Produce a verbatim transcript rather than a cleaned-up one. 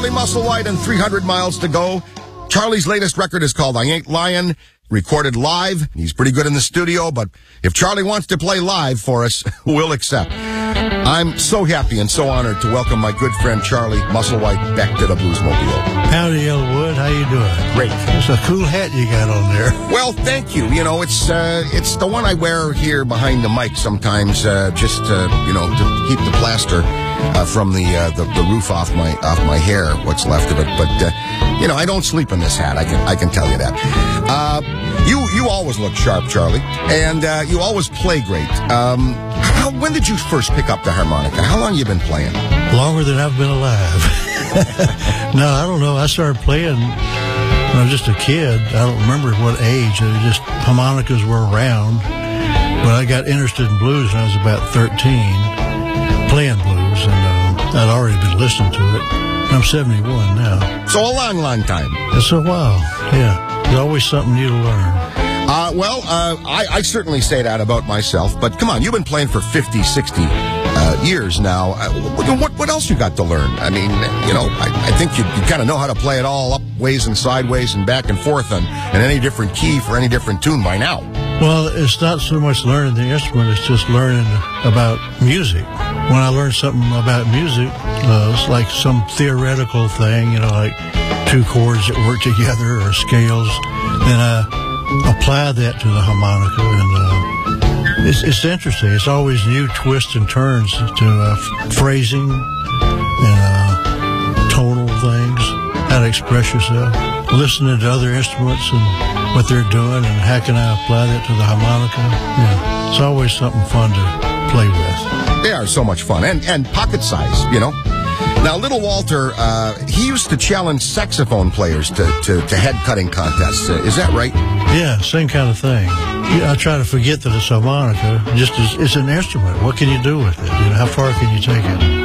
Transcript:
Charlie Musselwhite and three hundred miles to Go. Charlie's latest record is called I Ain't Lying, recorded live. He's pretty good in the studio, but if Charlie wants to play live for us, we'll accept. I'm so happy and so honored to welcome my good friend Charlie Musselwhite back to the Bluesmobile. Howdy, Elwood. How you doing? Great. It's a cool hat you got on there. Well, thank you. You know, it's uh, it's the one I wear here behind the mic sometimes, uh, just uh, you know, to keep the plaster uh, from the, uh, the the roof off my off my hair, what's left of it. But uh, you know, I don't sleep in this hat. I can I can tell you that. Uh, you you always look sharp, Charlie, and uh, you always play great. Um, how, when did you first pick up the harmonica? How long you been playing? Longer than I've been alive. No, I don't know. I started playing when I was just a kid. I don't remember what age. It just harmonicas were around. But I got interested in blues when I was about thirteen, playing blues, and uh, I'd already been listening to it. I'm seventy-one now. So a long, long time. It's a while, yeah. There's always something new to learn. Uh, well, uh, I, I certainly say that about myself, but come on, you've been playing for fifty, sixty uh, years now. Uh, what, what else you got to learn? I mean, you know, I, I think you, you kind of know how to play it all up ways and sideways and back and forth and in any different key for any different tune by now. Well, it's not so much learning the instrument, it's just learning about music. When I learn something about music, uh, it's like some theoretical thing, you know, like two chords that work together or scales, then I apply that to the harmonica, and uh, it's, it's interesting. It's always new twists and turns to uh, phrasing and uh, tonal things, how to express yourself, listening to other instruments and what they're doing, and how can I apply that to the harmonica. Yeah, it's always something fun to play with. They are so much fun, and, and pocket size, you know. Now, Little Walter, uh, he used to challenge saxophone players to, to, to head-cutting contests. Uh, is that right? Yeah, same kind of thing. Yeah, I try to forget that it's harmonica. Just as, it's an instrument. What can you do with it? You know, how far can you take it?